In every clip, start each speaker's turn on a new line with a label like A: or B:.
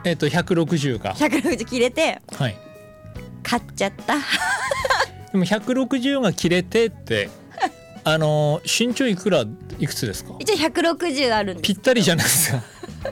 A: 160が
B: 160切れて、
A: はい、
B: 買っちゃった。
A: でも160が切れてって身長いくつですか？
B: 一応160あるんです。
A: ぴったりじゃないですか。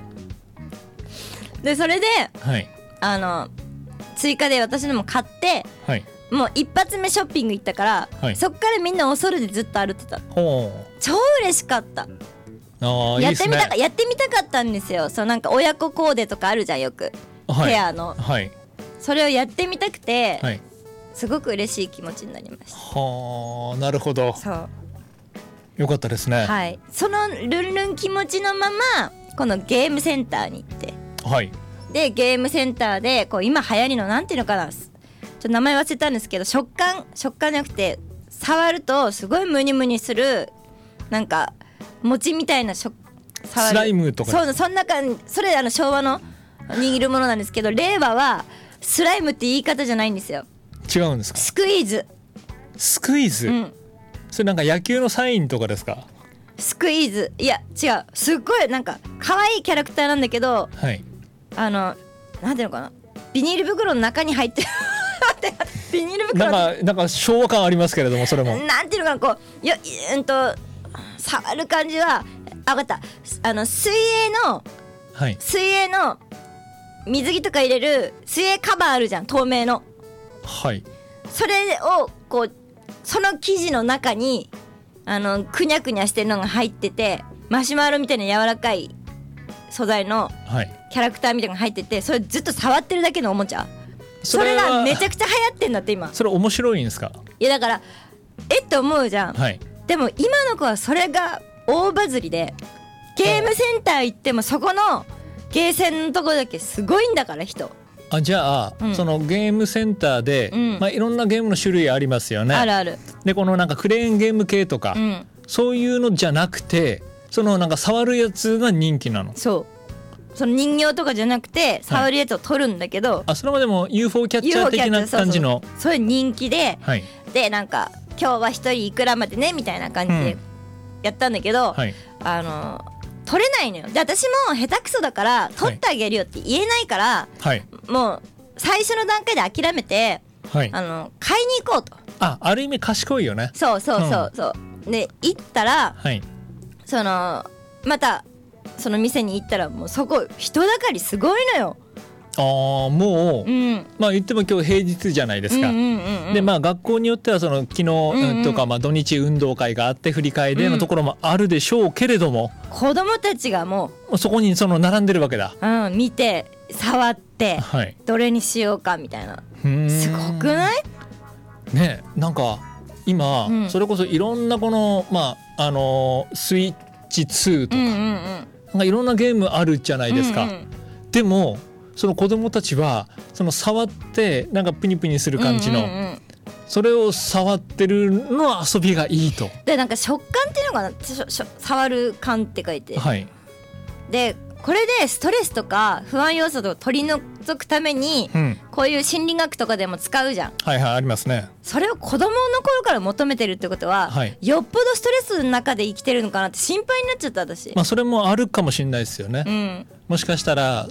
B: でそれで、
A: はい、
B: 追加で私のも買って、
A: はい、
B: もう一発目ショッピング行ったから、はい、そっからみんな恐るでずっと歩ってた。超嬉しかった。やってみたかったんですよ。そうなんか親子コーデとかあるじゃんよく、はい、ペアの、はい、それをやってみたくて、はい、すごく嬉しい気持ちになりました。
A: はあ、なるほど。
B: そう
A: よかったですね。
B: はい、そのルンルン気持ちのままこのゲームセンターに行って、
A: はい、
B: でゲームセンターでこう今流行りのなんていうのかな、ちょっと名前忘れたんですけど、食感じゃなくて触るとすごいムニムニするなんか餅みたいなス
A: ライムとか、
B: そんな感じ。それ昭和の握るものなんですけど、令和はスライムって言い方じゃないんですよ。
A: 違うんですか？
B: スクイーズ。
A: スクイーズ、うん、それなんか野球のサインとかですか？
B: スクイーズ、いや違う、すっごいなんか可愛いキャラクターなんだけど、
A: はい、
B: なんていうのかな、ビニール袋の中に入ってるビニール袋
A: なんか昭和感ありますけれども、それも
B: なんていうのかな、こう触る感じは分かった。水泳の水着とか入れる水泳カバーあるじゃん、透明の。
A: はい。
B: それをこうその生地の中にくにゃくにゃしてるのが入ってて、マシュマロみたいな柔らかい素材のキャラクターみたいなのが入ってて、それずっと触ってるだけのおもちゃ。それがめちゃくちゃ流行ってんだって今。
A: それ面白いんですか？
B: いやだからって思うじゃん、
A: はい、
B: でも今の子はそれが大バズりで、ゲームセンター行ってもそこのゲーセンのとこだけすごいんだから人。
A: じゃあ、そのゲームセンターで、いろんなゲームの種類ありますよね。
B: あるある。
A: でこのなんかクレーンゲーム系とか、そういうのじゃなくて、そのなんか触るやつが人気なの。
B: その人形とかじゃなくて触るやつを取るんだけど、
A: それまでも UFO キャッチャー的な感じの、
B: そういう人気で、
A: はい、
B: でなんか今日は一人いくらまでねみたいな感じでやったんだけど、はい、取れないのよ。で私も下手くそだから取ってあげるよって言えないから、はい、もう最初の段階で諦めて、はい、買いに行こうと。
A: ある意味賢いよね。
B: そう、で行ったら、はい、またその店に行ったらもうそこ人だかりすごいのよ。
A: もう、言っても今日平日じゃないですか。で学校によってはその昨日とか、土日運動会があって振り替えでのところもあるでしょうけれども、
B: 子供たちがも
A: うそこに並んでるわけだ。
B: 見て触って、はい、どれにしようかみたいな。すごくない？
A: ね、なんか今、それこそいろんなこのスイッチ2とか、なんかいろんなゲームあるじゃないですか。でもその子供たちは触ってなんかプニプニする感じの、それを触ってるの遊びがいいと。でなんか食感っていうのかな、触る感って書いて、はい、でこれでストレスとか不安要素とか取り除くために、こういう心理学とかでも使うじゃん。はいはい、ありますね。それを子供の頃から求めてるってことは、はい、よっぽどストレスの中で生きてるのかなって心配になっちゃった私。それもあるかもしれないですよね。もしかしたら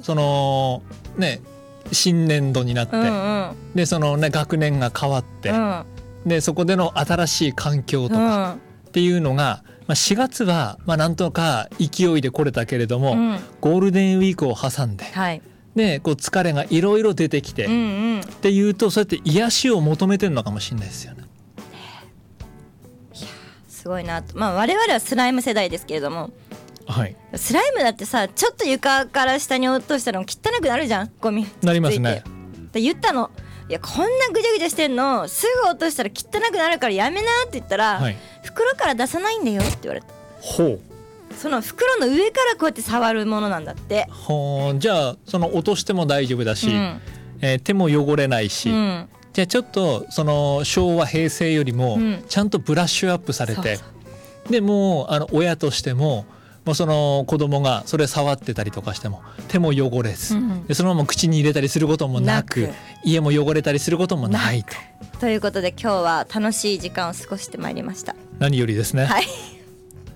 A: 新年度になって、で学年が変わって、でそこでの新しい環境とかっていうのが、4月はなんとか勢いで来れたけれども、ゴールデンウィークを挟んで、でこう疲れがいろいろ出てきて、っていうとそうやって癒しを求めてるのかもしれないですよね。いやすごいなと。我々はスライム世代ですけれども、はい、スライムだってさ、ちょっと床から下に落としたら汚くなるじゃん、ゴミなりますね。で言ったの、いやこんなぐちゃぐちゃしてんのすぐ落としたら汚くなるからやめなって言ったら、はい、袋から出さないんだよって言われた。ほう。その袋の上からこうやって触るものなんだって。じゃあ落としても大丈夫だし、手も汚れないし、じゃあちょっと昭和平成よりもちゃんとブラッシュアップされて、でもう親としても子供がそれ触ってたりとかしても手も汚れず、でそのまま口に入れたりすることもなく、家も汚れたりすることもないということで、今日は楽しい時間を過ごしてまいりました。何よりですね。はい